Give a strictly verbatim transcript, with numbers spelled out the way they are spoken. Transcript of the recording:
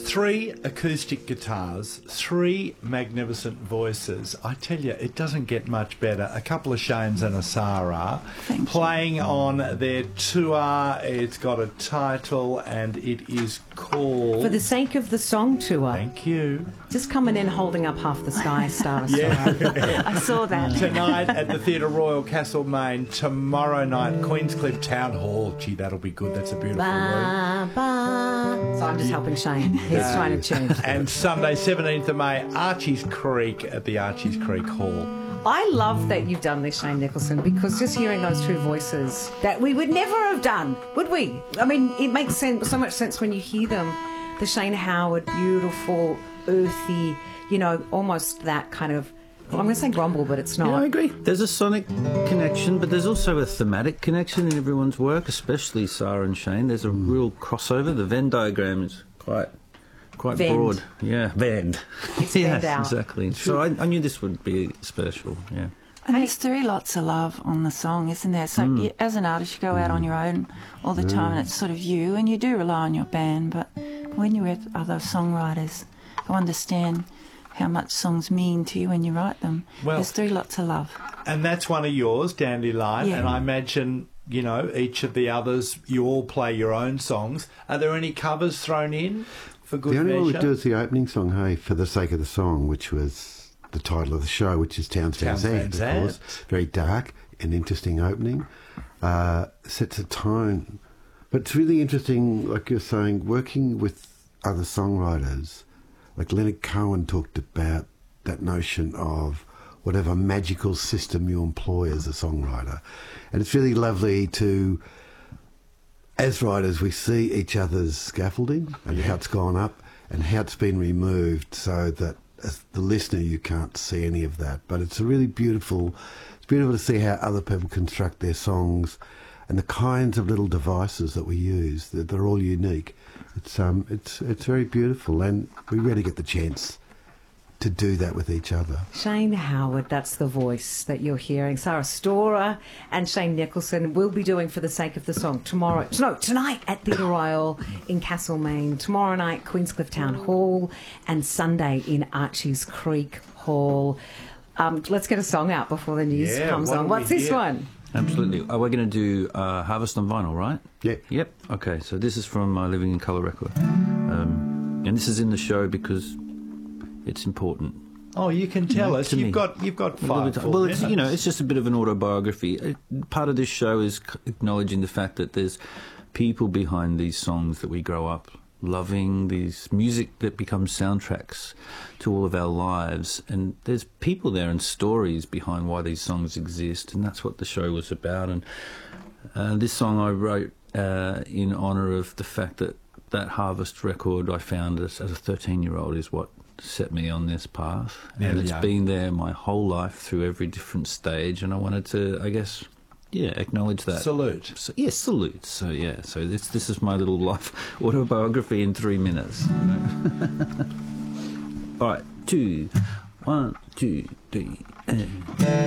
Three acoustic guitars, three magnificent voices. I tell you, it doesn't get much better. A couple of Shanes and a Sarah Thank playing you. on their tour. It's got a title and it is called... For the Sake of the Song tour. Thank you. Just coming in holding up half the sky, Star. Yeah. I saw that. Tonight at the Theatre Royal, Castlemaine. Tomorrow night, Queenscliff Town Hall. Gee, that'll be good. That's a beautiful room. Ba, ba. So I'm just helping Shane. He's trying to tune. And Sunday, seventeenth of May, Archie's Creek at the Archie's Creek Hall. I love that you've done this, Shane Nicholson, because just hearing those two voices that we would never have done, would we? I mean, it makes sense, so much sense when you hear them. The Shane Howard, beautiful, earthy, you know, almost that kind of, well, I'm going to say grumble, but it's not. Yeah, I agree. There's a sonic connection, but there's also a thematic connection in everyone's work, especially Sarah and Shane. There's a real crossover. The Venn diagram is quite... Quite Vend. broad, yeah. Vend. It's yes, vend out. exactly. So I, I knew this would be special, yeah. And there's three lots of love on the song, isn't there? So Mm. you, as an artist, you go out on your own all the time, and it's sort of you, and you do rely on your band, but when you're with other songwriters who understand how much songs mean to you when you write them, Well- there's three lots of love. And that's one of yours, Dandelion, Yeah. and I imagine, you know, each of the others, you all play your own songs. Are there any covers thrown in for good The only one we measure? do is the opening song, hey, For the Sake of the Song, which was the title of the show, which is Towns Van Towns Van Zandt, of course. Very dark and interesting opening. Uh, sets a tone. But it's really interesting, like you're saying, working with other songwriters. Like Leonard Cohen talked about that notion of whatever magical system you employ as a songwriter. And it's really lovely to... As writers, we see each other's scaffolding and how it's gone up and how it's been removed, so that as the listener you can't see any of that. But it's a really beautiful, it's beautiful to see how other people construct their songs and the kinds of little devices that we use. They're, they're all unique. It's um, it's it's very beautiful, and we rarely get the chance to do that with each other. Shane Howard, that's the voice that you're hearing. Sarah Storer and Shane Nicholson will be doing For the Sake of the Song tomorrow, no, tonight at Theatre Royal in Castlemaine, tomorrow night Queenscliff Town Hall, and Sunday in Archie's Creek Hall. Um, let's get a song out before the news Yeah, comes what on. do What's we this hear? one? Absolutely. Oh, we're going to do uh, Harvest on Vinyl, right? Yeah. Yep. Okay, so this is from my Living in Colour record. Um, and this is in the show because it's important. Oh, you can tell Yeah, us. to You've me. got you've got A little five bit- full well, it's, you know, minutes. it's just a bit of an autobiography. Uh, Part of this show is c- acknowledging the fact that there's people behind these songs that we grow up loving, these music that becomes soundtracks to all of our lives, and there's people there and stories behind why these songs exist, and that's what the show was about. And uh, this song I wrote uh, in honour of the fact that that Harvest record I found as, as a thirteen-year-old is what set me on this path, There and we it's are. been there my whole life through every different stage, and I wanted to, I guess, yeah, acknowledge that. Salute. So, yeah, salute. So yeah, so this this is my little life autobiography in three minutes. You know? All right, two, one, two, three. And